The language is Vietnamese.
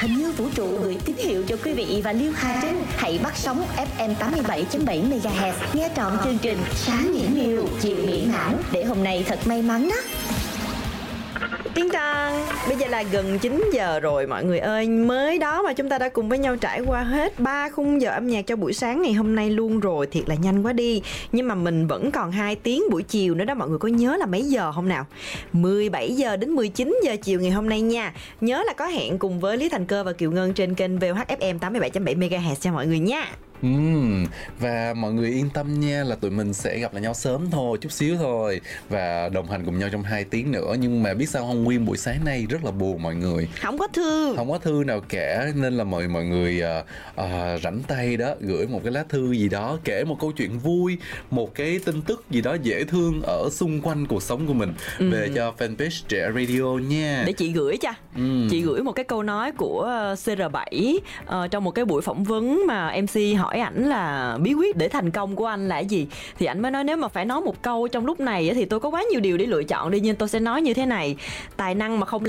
hình như vũ trụ gửi tín hiệu cho quý vị và Liêu Hà Trinh. Hãy bắt sóng FM 87.7 MHz, nghe trọn chương trình Sáng Mỹ Miều, chiều mỹ mãn để hôm nay thật may mắn đó. Tiến Trăng, bây giờ là gần 9 giờ rồi mọi người ơi. Mới đó mà chúng ta đã cùng với nhau trải qua hết 3 khung giờ âm nhạc cho buổi sáng ngày hôm nay luôn rồi. Thiệt là nhanh quá đi. Nhưng mà mình vẫn còn 2 tiếng buổi chiều nữa đó. Mọi người có nhớ là mấy giờ không nào? 17 giờ đến 19 giờ chiều ngày hôm nay nha. Nhớ là có hẹn cùng với Lý Thành Cơ và Kiều Ngân trên kênh VOHFM 87.7 MHz cho mọi người nha. Và mọi người yên tâm nha, là tụi mình sẽ gặp lại nhau sớm thôi, chút xíu thôi, và đồng hành cùng nhau trong 2 tiếng nữa. Nhưng mà biết sao không, nguyên buổi sáng nay rất là buồn mọi người, Không có thư nào cả. Nên là mọi người rảnh tay đó, gửi một cái lá thư gì đó, kể một câu chuyện vui, một cái tin tức gì đó dễ thương ở xung quanh cuộc sống của mình về cho fanpage Trẻ Radio nha. Để chị gửi cho. Chị gửi một cái câu nói của CR7 trong một cái buổi phỏng vấn mà MC hỏi ảnh là bí quyết để thành công của anh là gì, thì ảnh mới nói nếu mà phải nói một câu trong lúc này thì tôi có quá nhiều điều để lựa chọn đi, nhưng tôi sẽ nói như thế này: tài năng mà không